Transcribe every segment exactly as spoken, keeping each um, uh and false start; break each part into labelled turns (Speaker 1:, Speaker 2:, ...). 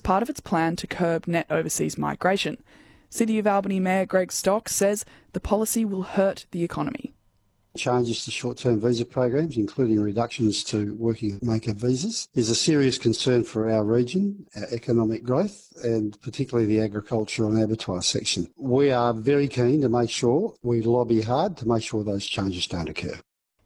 Speaker 1: part of its plan to curb net overseas migration. City of Albany Mayor Greg Stock says the policy will hurt the economy.
Speaker 2: Changes to short-term visa programs, including reductions to working maker visas, is a serious concern for our region, our economic growth, and particularly the agriculture and abattoir section. We are very keen to make sure we lobby hard to make sure those changes don't occur.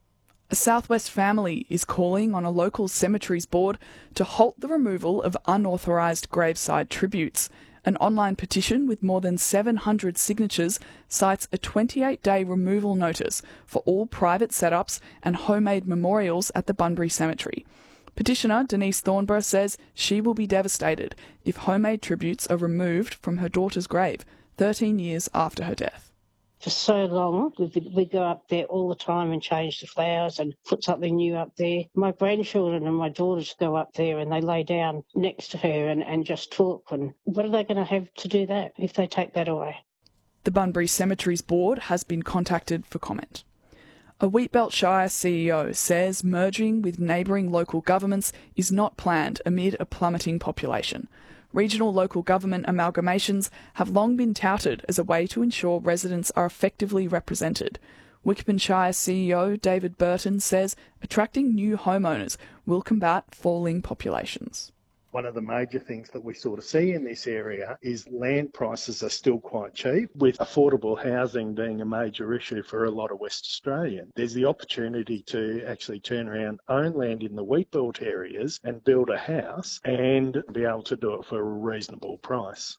Speaker 1: A Southwest family is calling on a local cemeteries board to halt the removal of unauthorised graveside tributes. An online petition with more than seven hundred signatures cites a twenty-eight day removal notice for all private setups and homemade memorials at the Bunbury Cemetery. Petitioner Denise Thornborough says she will be devastated if homemade tributes are removed from her daughter's grave thirteen years after her death.
Speaker 3: For so long, we we go up there all the time and change the flowers and put something new up there. My grandchildren and my daughters go up there and they lay down next to her and, and just talk. And what are they going to have to do that if they take that away?
Speaker 1: The Bunbury Cemeteries Board has been contacted for comment. A Wheatbelt Shire C E O says merging with neighbouring local governments is not planned amid a plummeting population. Regional local government amalgamations have long been touted as a way to ensure residents are effectively represented. Wickman Shire C E O David Burton says attracting new homeowners will combat falling populations.
Speaker 4: One of the major things that we sort of see in this area is land prices are still quite cheap, with affordable housing being a major issue for a lot of West Australians. There's the opportunity to actually turn around, own land in the wheatbelt areas and build a house and be able to do it for a reasonable price.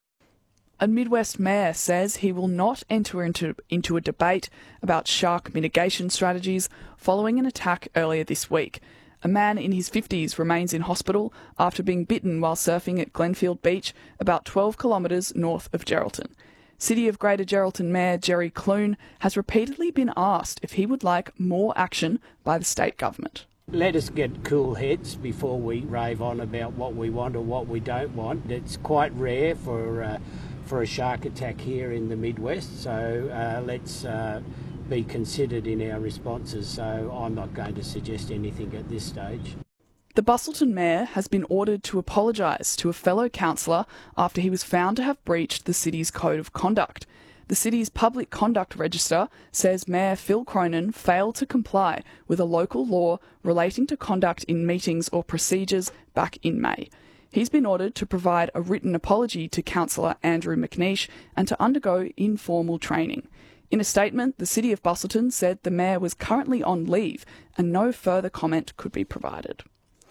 Speaker 1: A Midwest mayor says he will not enter into, into a debate about shark mitigation strategies following an attack earlier this week. A man in his fifties remains in hospital after being bitten while surfing at Glenfield Beach, about twelve kilometres north of Geraldton. City of Greater Geraldton Mayor Jerry Clune has repeatedly been asked if he would like more action by the state government.
Speaker 5: Let us get cool heads before we rave on about what we want or what we don't want. It's quite rare for uh, for a shark attack here in the Midwest, so uh, let's uh, be considered in our responses, so I'm not going to suggest anything at this stage.
Speaker 1: The Busselton Mayor has been ordered to apologise to a fellow councillor after he was found to have breached the city's code of conduct. The city's public conduct register says Mayor Phil Cronin failed to comply with a local law relating to conduct in meetings or procedures back in May. He's been ordered to provide a written apology to Councillor Andrew McNeish and to undergo informal training. In a statement, the City of Busselton said the Mayor was currently on leave and no further comment could be provided.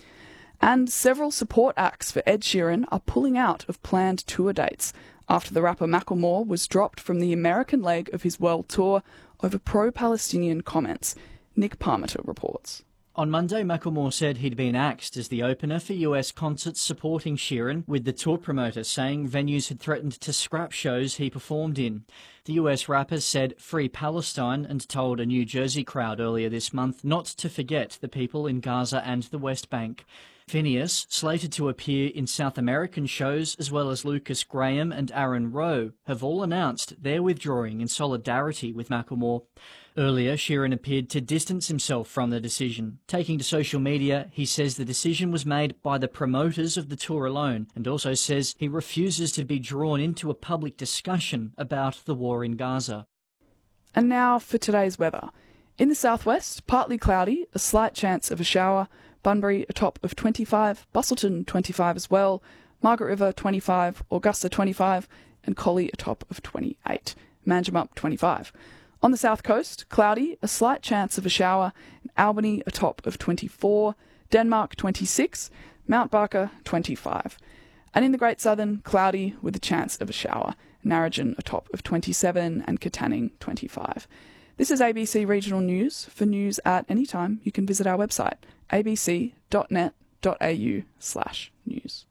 Speaker 1: And several support acts for Ed Sheeran are pulling out of planned tour dates after the rapper Macklemore was dropped from the American leg of his world tour over pro-Palestinian comments. Nick Parmenter reports.
Speaker 6: On Monday, Macklemore said he'd been axed as the opener for U S concerts supporting Sheeran, with the tour promoter saying venues had threatened to scrap shows he performed in. The U S rapper said "Free Palestine" and told a New Jersey crowd earlier this month not to forget the people in Gaza and the West Bank. Phineas, slated to appear in South American shows, as well as Lucas Graham and Aaron Rowe, have all announced they're withdrawing in solidarity with Macklemore. Earlier, Sheeran appeared to distance himself from the decision. Taking to social media, he says the decision was made by the promoters of the tour alone, and also says he refuses to be drawn into a public discussion about the war in Gaza.
Speaker 1: And now for today's weather. In the southwest, partly cloudy, a slight chance of a shower. Bunbury a top of twenty-five, Busselton twenty-five as well, Margaret River twenty-five, Augusta twenty-five, and Collie a top of twenty-eight, Manjimup twenty-five. On the south coast, cloudy, a slight chance of a shower, Albany a top of twenty-four, Denmark twenty-six, Mount Barker twenty-five. And in the Great Southern, cloudy with a chance of a shower, Narrogin a top of twenty-seven and Katanning twenty-five. This is A B C Regional News. For news at any time, you can visit our website, a b c dot net dot a u slash news.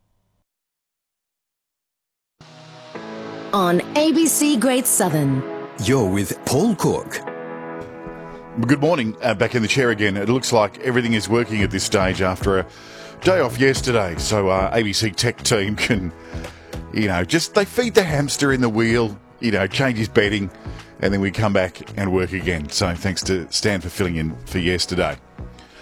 Speaker 7: On A B C Great Southern,
Speaker 8: you're with Paul Cook.
Speaker 9: Good morning. Uh, back in the chair again. It looks like everything is working at this stage after a day off yesterday. So uh, A B C Tech team can, you know, just they feed the hamster in the wheel, you know, change his bedding, and then we come back and work again. So thanks to Stan for filling in for yesterday.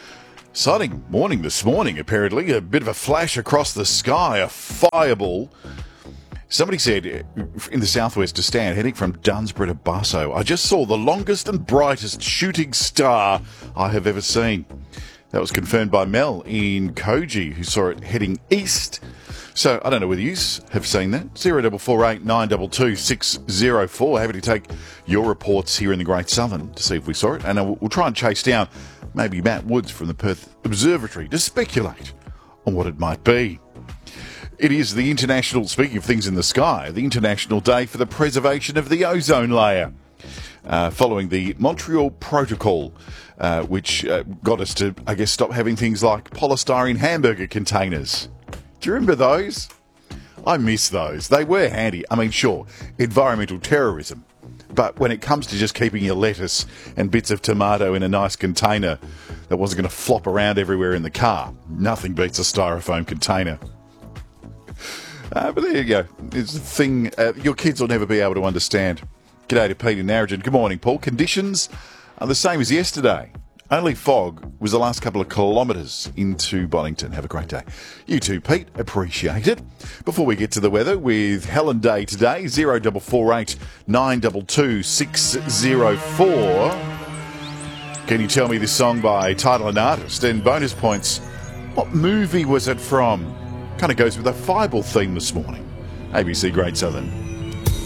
Speaker 9: Exciting morning this morning, apparently. A bit of a flash across the sky, a fireball. Somebody said in the southwest to Stan, heading from Dunsborough to Busso, I just saw the longest and brightest shooting star I have ever seen. That was confirmed by Mel in Koji, who saw it heading east. So I don't know whether you have seen that. zero four four eight nine two two six zero four. Happy to take your reports here in the Great Southern to see if we saw it. And we'll try and chase down maybe Matt Woods from the Perth Observatory to speculate on what it might be. It is the international, speaking of things in the sky, the International Day for the Preservation of the Ozone Layer. Uh, following the Montreal Protocol, uh, which uh, got us to, I guess, stop having things like polystyrene hamburger containers. Do you remember those? I miss those. They were handy. I mean, sure, environmental terrorism. But when it comes to just keeping your lettuce and bits of tomato in a nice container that wasn't going to flop around everywhere in the car, nothing beats a styrofoam container. Uh, but there you go. It's a thing uh, your kids will never be able to understand. G'day to Pete in Narrogin. Good morning, Paul. Conditions are the same as yesterday. Only fog was the last couple of kilometres into Bonington. Have a great day. You too, Pete. Appreciate it. Before we get to the weather with Helen Day today, zero four four eight nine two two six zero four. Can you tell me this song by title and artist? And bonus points, what movie was it from? Kind of goes with the Fireball theme this morning. A B C Great Southern.